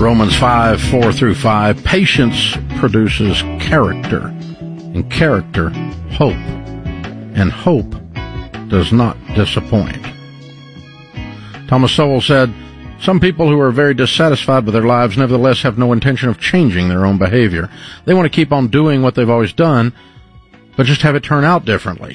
Romans 5:4-5. Patience produces character, and character, hope. And hope does not disappoint. Thomas Sowell said, some people who are very dissatisfied with their lives nevertheless have no intention of changing their own behavior. They want to keep on doing what they've always done, but just have it turn out differently.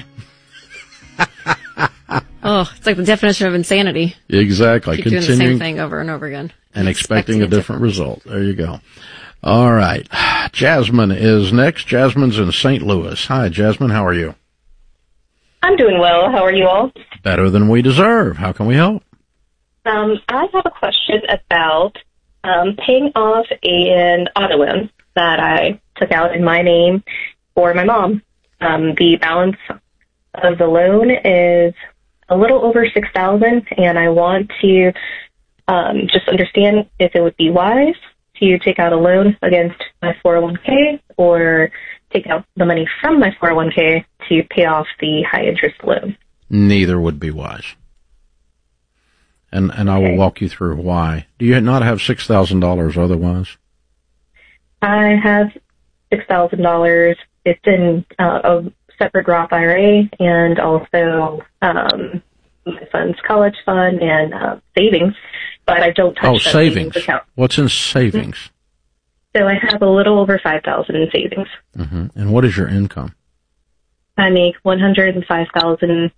Oh, it's like the definition of insanity. Exactly. Keep doing the same thing over and over again. And expecting a different result. There you go. All right. Jasmine is next. Jasmine's in St. Louis. Hi, Jasmine. How are you? I'm doing well. How are you all? Better than we deserve. How can we help? I have a question about paying off an auto loan that I took out in my name for my mom. The balance of the loan is a little over $6,000, and I want to just understand if it would be wise to take out a loan against my 401k or take out the money from my 401k to pay off the high-interest loan. Neither would be wise. And I will walk you through why. Do you not have $6,000 otherwise? I have $6,000. It's in a separate Roth IRA and also my son's college fund and savings, but I don't touch that savings account. What's in savings? So I have a little over $5,000 in savings. Mm-hmm. And what is your income? I make $105,000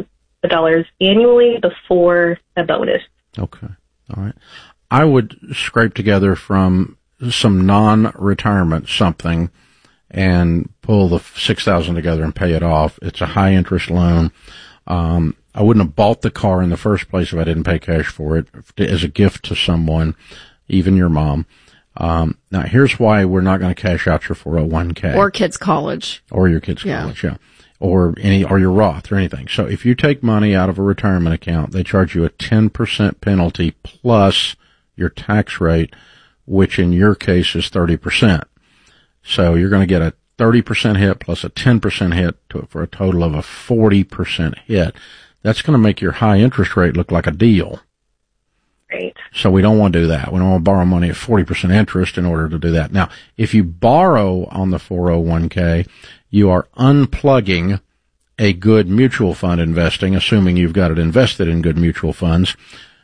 annually before a bonus. Okay. All right. I would scrape together from some non-retirement something and pull the $6,000 together and pay it off. It's a high interest loan. I wouldn't have bought the car in the first place if I didn't pay cash for it as a gift to someone, even your mom. Now here's why we're not going to cash out your 401k. Or kids' college. Or your kids' college, yeah. Or your Roth or anything. So if you take money out of a retirement account, they charge you a 10% penalty plus your tax rate, which in your case is 30%. So you're going to get a 30% hit plus a 10% hit for a total of a 40% hit. That's going to make your high interest rate look like a deal. Right. So we don't want to do that. We don't want to borrow money at 40% interest in order to do that. Now, if you borrow on the 401k, you are unplugging a good mutual fund investing, assuming you've got it invested in good mutual funds,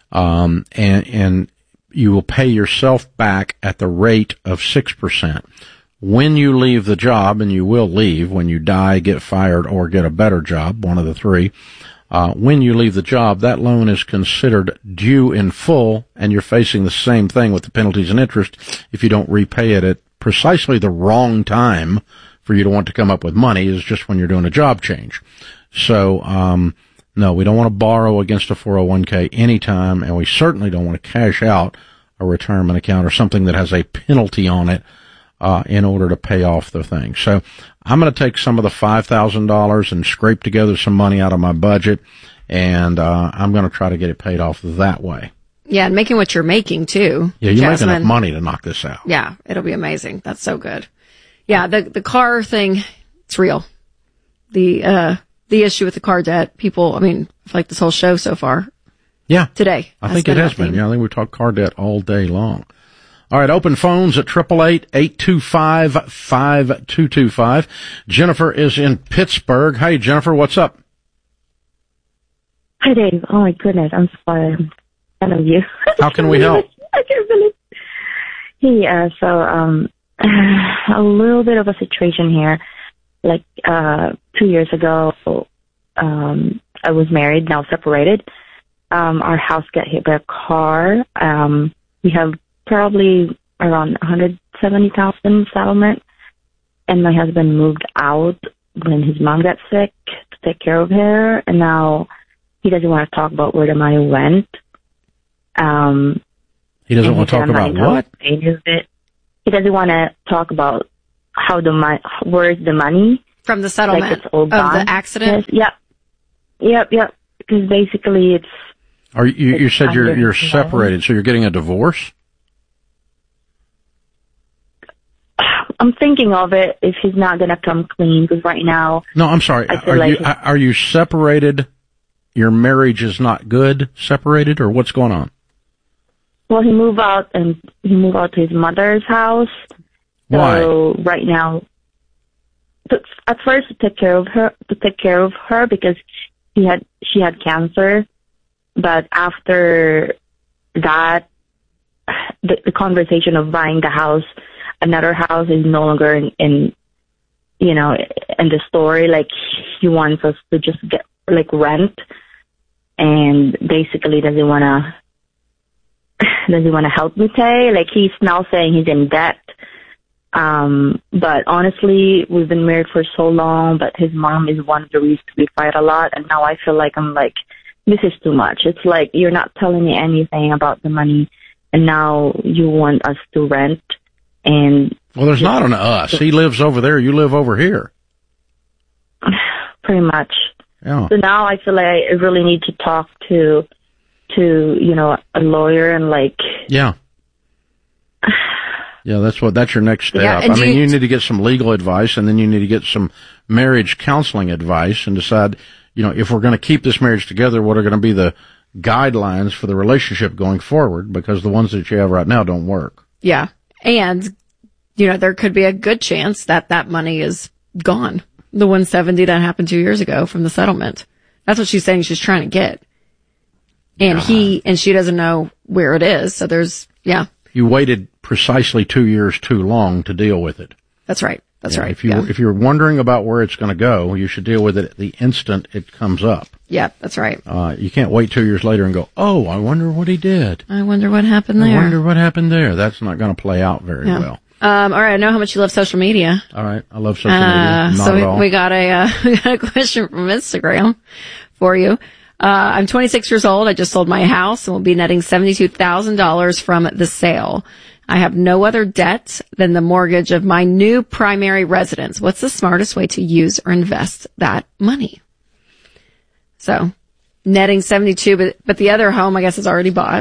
and you will pay yourself back at the rate of 6%. When you leave the job, and you will leave when you die, get fired, or get a better job, one of the three, when you leave the job, that loan is considered due in full, and you're facing the same thing with the penalties and interest if you don't repay it at precisely the wrong time for you to want to come up with money, is just when you're doing a job change. So, no, we don't want to borrow against a 401k anytime, and we certainly don't want to cash out a retirement account or something that has a penalty on it in order to pay off the thing. So I'm going to take some of the $5,000 and scrape together some money out of my budget, and I'm going to try to get it paid off that way. Yeah, and making what you're making, too. Yeah, you make enough money to knock this out. Yeah, it'll be amazing. That's so good. Yeah, the car thing, it's real. The issue with the car debt, people, I mean, I feel like this whole show so far. Yeah. Today. I think it has been. Yeah, I think we talked car debt all day long. All right, open phones at 888-825-5225. Jennifer is in Pittsburgh. Hey, Jennifer, what's up? Hi, Dave. Oh, my goodness. I'm sorry. I'm a fan of you. How can we help? I can't believe it. So, a little bit of a situation here. Like, 2 years ago, I was married, now separated. Our house got hit by a car. We have probably around $170,000 settlement, and my husband moved out when his mom got sick to take care of her, and now he doesn't want to talk about where the money went. He doesn't want to talk about what? He doesn't want to talk about how where's the money from the settlement like it's all of the accident. Yes, yep. Because basically, it's. Are you said you're separated, so you're getting a divorce? I'm thinking of it if he's not going to come clean, because right now... No, I'm sorry. Are you separated? Your marriage is not good separated, or what's going on? Well, he moved out to his mother's house. Why? So right now, at first to take care of her because she had cancer, but after that, the conversation of buying another house is no longer in the story. Like, he wants us to just get rent, and basically doesn't want to help me pay. Like, he's now saying he's in debt. But honestly, we've been married for so long, but his mom is one of the reasons we fight a lot. And now I feel like this is too much. It's like, you're not telling me anything about the money, and now you want us to rent. And well, there's not an us. He lives over there. You live over here. Pretty much. Yeah. So now I feel like I really need to talk to a lawyer and Yeah. Yeah, that's your next step. Yeah, I mean, you need to get some legal advice, and then you need to get some marriage counseling advice and decide, if we're going to keep this marriage together, what are going to be the guidelines for the relationship going forward, because the ones that you have right now don't work. Yeah. And, there could be a good chance that money is gone. The 170 that happened 2 years ago from the settlement. That's what she's saying she's trying to get. And she doesn't know where it is. So you waited precisely 2 years too long to deal with it. That's right. That's right. If you're wondering about where it's going to go, you should deal with it the instant it comes up. Yeah, that's right. You can't wait 2 years later and go, oh, I wonder what he did. I wonder what happened there. I wonder what happened there. That's not going to play out very well. All right. I know how much you love social media. All right. I love social media. Not at all. We got a question from Instagram for you. I'm 26 years old. I just sold my house and will be netting $72,000 from the sale. I have no other debt than the mortgage of my new primary residence. What's the smartest way to use or invest that money? So netting 72, but the other home, I guess, is already bought.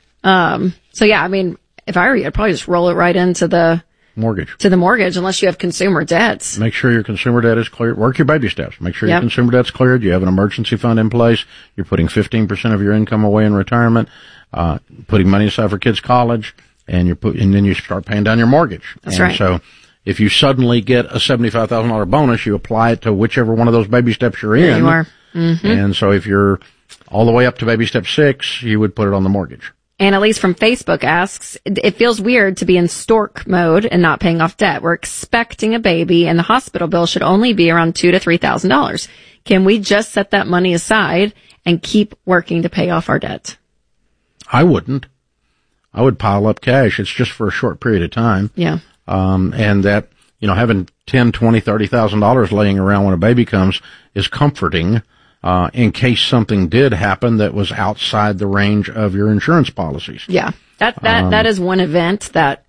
So yeah, I mean, if I were you, I'd probably just roll it right into the mortgage, unless you have consumer debts. Make sure your consumer debt is cleared. Work your baby steps. Make sure your consumer debt's cleared. You have an emergency fund in place. You're putting 15% of your income away in retirement, putting money aside for kids' college, and then you start paying down your mortgage. That's right. So if you suddenly get a $75,000 bonus, you apply it to whichever one of those baby steps you're in. There you are. Mm-hmm. And so if you're all the way up to baby step 6, you would put it on the mortgage. Annalise from Facebook asks, it feels weird to be in stork mode and not paying off debt. We're expecting a baby and the hospital bill should only be around $2,000 to $3,000. Can we just set that money aside and keep working to pay off our debt? I wouldn't. I would pile up cash. It's just for a short period of time. Yeah. And that, having $10,000, $20,000, $30,000 laying around when a baby comes is comforting. In case something did happen that was outside the range of your insurance policies. Yeah. That is one event that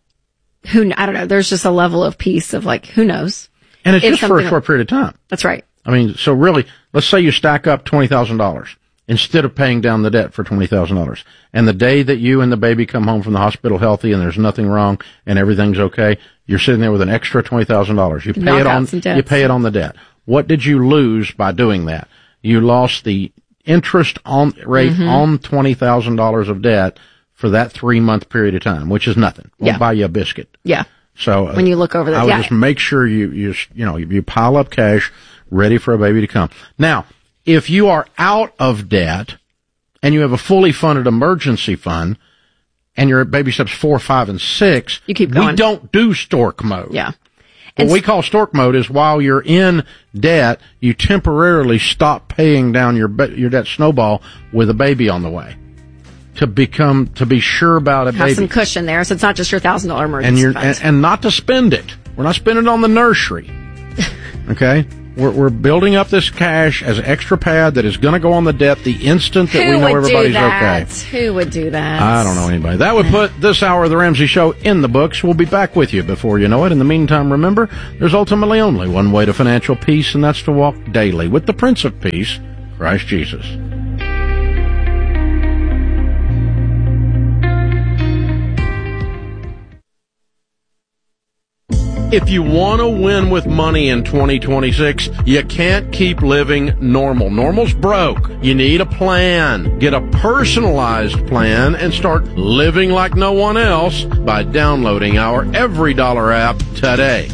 I don't know. There's just a level of peace of who knows? And it's just for a short period of time. That's right. I mean, so really, let's say you stack up $20,000 instead of paying down the debt for $20,000. And the day that you and the baby come home from the hospital healthy and there's nothing wrong and everything's okay, you're sitting there with an extra $20,000. You pay it on the debt. What did you lose by doing that? You lost the interest rate on $20,000 of debt for that 3-month period of time, which is nothing. We'll buy you a biscuit. Yeah. So when you look over that, I would just make sure you pile up cash ready for a baby to come. Now, if you are out of debt and you have a fully funded emergency fund and you're at baby steps 4, 5, and 6, you keep going. We don't do stork mode. Yeah. What we call stork mode is while you're in debt, you temporarily stop paying down your debt snowball with a baby on the way to be sure about a baby. Have some cushion there, so it's not just your $1,000 emergency fund. And not to spend it. We're not spending it on the nursery. Okay? We're building up this cash as extra pad that is going to go on the debt the instant that we know everybody's okay. Who would do that? I don't know anybody. That would put this hour of the Ramsey Show in the books. We'll be back with you before you know it. In the meantime, remember, there's ultimately only one way to financial peace, and that's to walk daily with the Prince of Peace, Christ Jesus. If you want to win with money in 2026, you can't keep living normal. Normal's broke. You need a plan. Get a personalized plan and start living like no one else by downloading our Every Dollar app today.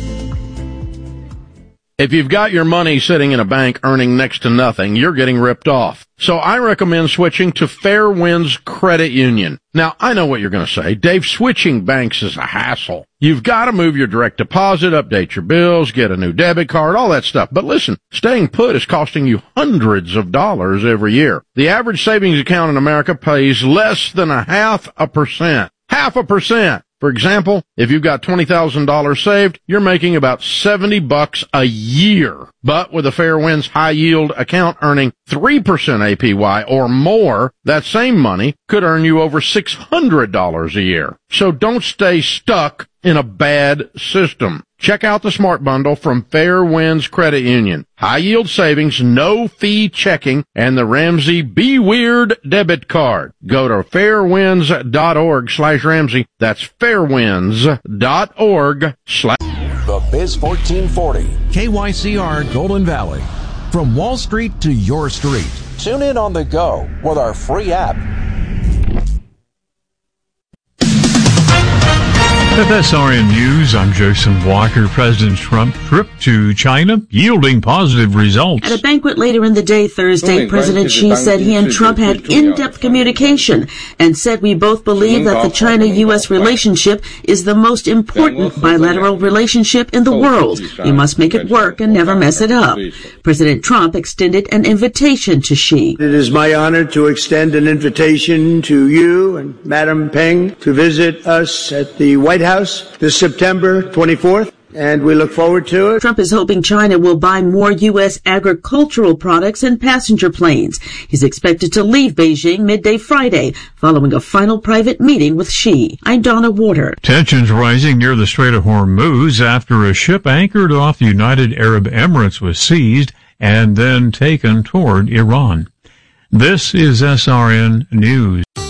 If you've got your money sitting in a bank earning next to nothing, you're getting ripped off. So I recommend switching to Fairwinds Credit Union. Now, I know what you're going to say. Dave, switching banks is a hassle. You've got to move your direct deposit, update your bills, get a new debit card, all that stuff. But listen, staying put is costing you hundreds of dollars every year. The average savings account in America pays less than 0.5%. 0.5%. For example, if you've got $20,000 saved, you're making about $70 a year. But with a Fairwinds high yield account earning 3% APY or more, that same money could earn you over $600 a year. So don't stay stuck in a bad system. Check out the Smart Bundle from Fairwinds Credit Union. High yield savings, no fee checking, and the Ramsey Be Weird debit card. Go to fairwinds.org/Ramsey. That's fairwinds.org/ The Biz 1440. KYCR Golden Valley. From Wall Street to your street. Tune in on the go with our free app. With SRN News, I'm Jason Walker. President Trump's trip to China yielding positive results. At a banquet later in the day Thursday, President Xi said he and Trump had in-depth communication and said we both believe that the China-U.S. relationship is the most important bilateral relationship in the world. We must make it work and never mess it up. President Trump extended an invitation to Xi. It is my honor to extend an invitation to you and Madam Peng to visit us at the White House this September 24th, and we look forward to it. Trump is hoping China will buy more U.S. agricultural products and passenger planes. He's expected to leave Beijing midday Friday, following a final private meeting with Xi. I'm Donna Warder. Tensions rising near the Strait of Hormuz after a ship anchored off the United Arab Emirates was seized and then taken toward Iran. This is SRN News.